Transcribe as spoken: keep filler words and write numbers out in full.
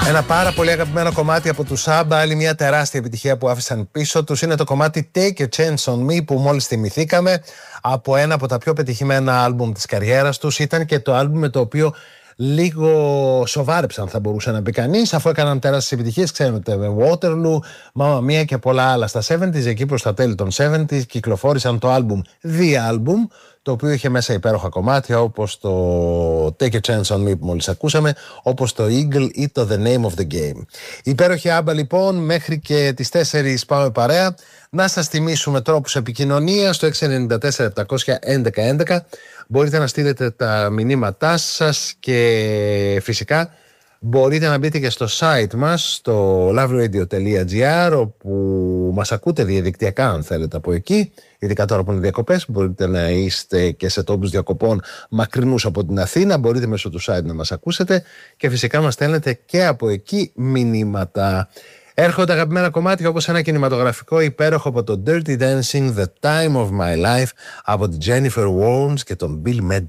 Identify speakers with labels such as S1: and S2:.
S1: Ένα πάρα πολύ αγαπημένο κομμάτι από τους ABBA, άλλη μια τεράστια επιτυχία που άφησαν πίσω τους, είναι το κομμάτι Take a Chance on Me που μόλις θυμηθήκαμε, από ένα από τα πιο πετυχημένα άλμπουμ της καριέρας τους. Ήταν και το άλμπουμ με το οποίο λίγο σοβάρεψαν, θα μπορούσε να πει κανείς, αφού έκαναν τεράστιες επιτυχίες. Ξέρετε, Waterloo, Mamma Mia και πολλά άλλα στα εβδομήντα, εκεί προς τα τέλη των εβδομήντα κυκλοφόρησαν το άλμπουμ The Album, το οποίο είχε μέσα υπέροχα κομμάτια όπως το Take a Chance on Me που μόλις ακούσαμε, όπως το Eagle ή το The Name of the Game. Υπέροχη ABBA λοιπόν, μέχρι και τις τέσσερις πάμε παρέα. Να σας θυμίσουμε τρόπους επικοινωνίας στο έξι εννιά τέσσερα επτακόσια έντεκα έντεκα. Μπορείτε να στείλετε τα μηνύματά σας και φυσικά μπορείτε να μπείτε και στο site μας, στο loverradio τελεία gr, όπου μας ακούτε διαδικτυακά αν θέλετε από εκεί, ειδικά τώρα που είναι διακοπές. Μπορείτε να είστε και σε τόπους διακοπών μακρινούς από την Αθήνα, μπορείτε μέσω του site να μας ακούσετε και φυσικά μας στέλνετε και από εκεί μηνύματα. Έρχονται αγαπημένα κομμάτια όπως ένα κινηματογραφικό υπέροχο από το Dirty Dancing, The Time of My Life, από την Jennifer Warnes και τον Bill Medley.